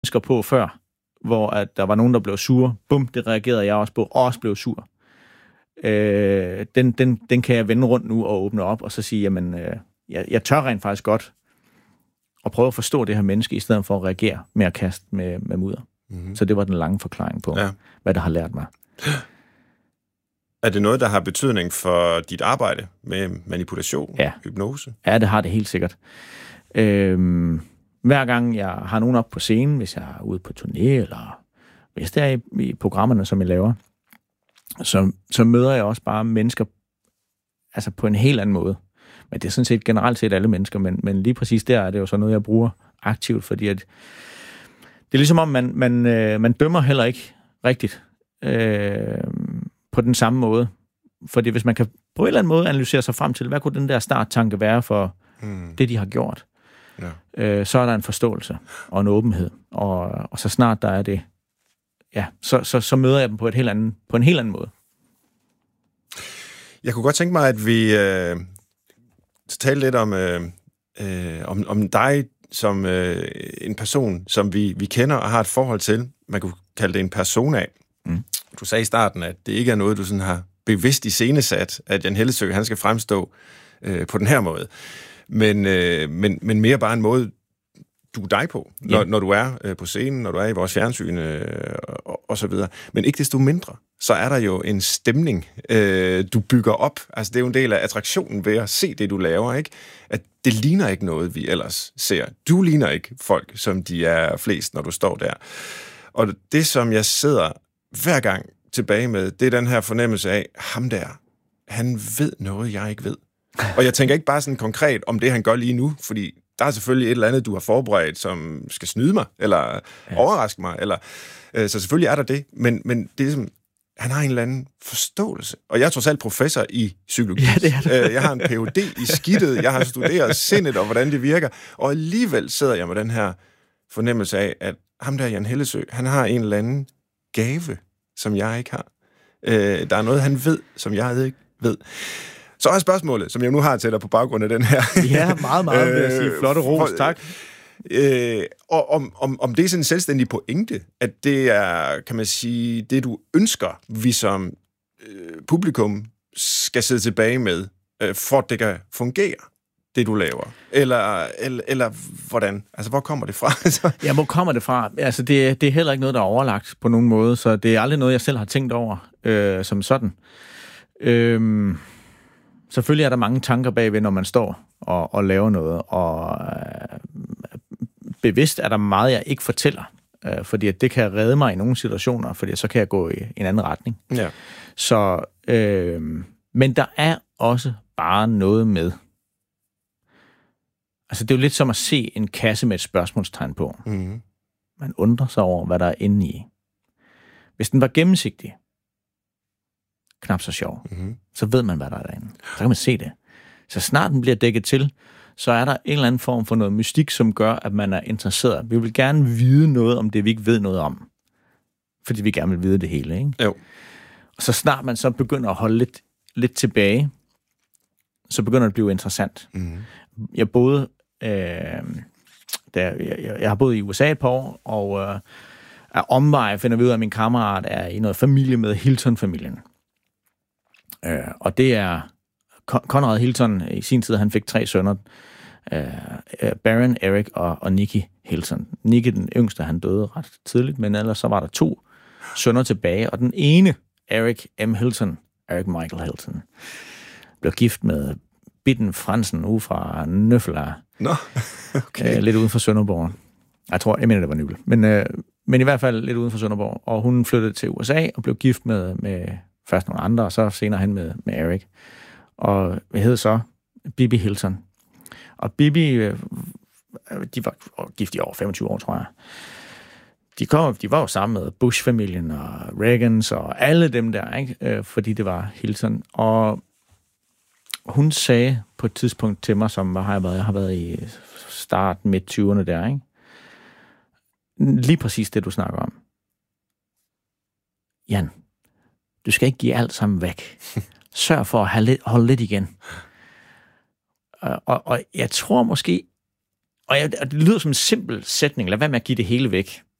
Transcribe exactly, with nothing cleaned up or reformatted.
mennesker på før, hvor at der var nogen, der blev sure. Bum, det reagerede jeg også på, og også blev sur. Øh, den, den, den kan jeg vende rundt nu og åbne op, og så sige, jamen, øh, jeg, jeg tør rent faktisk godt at prøve at forstå det her menneske, i stedet for at reagere med at kaste med, med mudder. Mm-hmm. Så det var den lange forklaring på, ja. Hvad der har lært mig. Er det noget, der har betydning for dit arbejde med manipulation, ja. hypnose? Ja, det har det helt sikkert. Øhm, hver gang jeg har nogen op på scenen, hvis jeg er ude på turné, eller hvis det er i, i programmerne, som jeg laver, så, så møder jeg også bare mennesker altså på en helt anden måde. Men det er sådan set generelt set alle mennesker, men, men lige præcis der er det jo så noget, jeg bruger aktivt, fordi at det er ligesom om, man, man, øh, man dømmer heller ikke rigtigt øh, på den samme måde. Fordi hvis man kan på en eller anden måde analysere sig frem til, hvad kunne den der starttanke være for mm. det, de har gjort, ja. øh, så er der en forståelse og en åbenhed. Og, og så snart der er det, ja, så, så, så møder jeg dem på, et helt anden, på en helt anden måde. Jeg kunne godt tænke mig, at vi øh, taler lidt om, øh, øh, om, om dig som øh, en person, som vi, vi kender og har et forhold til. Man kunne kalde det en persona. Mm. Du sagde i starten, at det ikke er noget, du sådan har bevidst iscenesat, at Jan Hellesøe, han skal fremstå øh, på den her måde. Men, øh, men, men mere bare en måde, du er dig på, når, ja. når du er øh, på scenen, når du er i vores fjernsyn øh, og, og så videre. Men ikke desto mindre, så er der jo en stemning, øh, du bygger op. Altså, det er jo en del af attraktionen ved at se det, du laver, ikke? At det ligner ikke noget, vi ellers ser. Du ligner ikke folk, som de er flest, når du står der. Og det, som jeg sidder hver gang tilbage med, det er den her fornemmelse af, ham der, han ved noget, jeg ikke ved. Og jeg tænker ikke bare sådan konkret om det, han gør lige nu, fordi der er selvfølgelig et eller andet, du har forberedt, som skal snyde mig, eller ja. overraske mig, eller, øh, så selvfølgelig er der det, men, men det er ligesom, han har en eller anden forståelse. Og jeg er trods alt professor i psykologi. Ja, det er det. Jeg har en P H D i skidtet, jeg har studeret sindet og hvordan det virker, og alligevel sidder jeg med den her fornemmelse af, at ham der, Jan Hellesøe, han har en eller anden gave, som jeg ikke har. Øh, der er noget, han ved, som jeg ikke ved. Så er spørgsmålet, som jeg nu har til dig på baggrund af den her. Ja, meget, meget, vil jeg sige. Flotte ros, tak. Øh, og om, om, om det er sådan en selvstændig pointe, at det er, kan man sige, det du ønsker, vi som øh, publikum skal sidde tilbage med, øh, for at det kan fungere, det du laver. Eller, eller, eller hvordan? Altså, hvor kommer det fra? Ja, hvor kommer det fra? Altså, det, det er heller ikke noget, der er overlagt på nogen måde, så det er aldrig noget, jeg selv har tænkt over øh, som sådan. Øh, Selvfølgelig er der mange tanker bagved, når man står og, og laver noget, og øh, bevidst er der meget, jeg ikke fortæller, øh, fordi at det kan redde mig i nogle situationer, fordi så kan jeg gå i en anden retning. Ja. Så, øh, men der er også bare noget med. Altså, det er jo lidt som at se en kasse med et spørgsmålstegn på. Mm. Man undrer sig over, hvad der er inde i. Hvis den var gennemsigtig, knap så sjov, mm-hmm. så ved man, hvad der er derinde. Så kan man se det. Så snart den bliver dækket til, så er der en eller anden form for noget mystik, som gør, at man er interesseret. Vi vil gerne vide noget om det, vi ikke ved noget om. Fordi vi gerne vil vide det hele, ikke? Jo. Og så snart man så begynder at holde lidt, lidt tilbage, så begynder det at blive interessant. Mm-hmm. Jeg boede... Øh, der, jeg, jeg har boet i U S A et par år, og øh, af omveje finder vi ud af, at min kammerat er i noget familie med Hilton-familien. Uh, og det er Conrad Hilton. I sin tid, han fik tre sønner. Uh, uh, Baron, Eric og, og Nicky Hilton. Nicky, den yngste, han døde ret tidligt, men ellers så var der to sønner tilbage. Og den ene, Eric M. Hilton, Eric Michael Hilton, blev gift med Bitten Fransen ude fra Nøffela. Nå, okay. Uh, lidt uden for Sønderborg. Jeg tror, jeg mener, det var Nybel. Men, uh, men i hvert fald lidt uden for Sønderborg. Og hun flyttede til U S A og blev gift med... med først nogle andre, og så senere hen med, med Eric. Og hvad hed så? Bibi Hilton. Og Bibi, de var gift i over femogtyve år, tror jeg. De, kom, de var jo sammen med Bush-familien og Reagans og alle dem der, ikke? Fordi det var Hilton. Og hun sagde på et tidspunkt til mig, som har jeg været, jeg har været i start midt tyverne der, ikke? Lige præcis det, du snakker om. Jan, du skal ikke give alt sammen væk. Sørg for at have lidt, holde lidt igen. Og, og jeg tror måske, og, jeg, og det lyder som en simpel sætning. Lad være med at give det hele væk.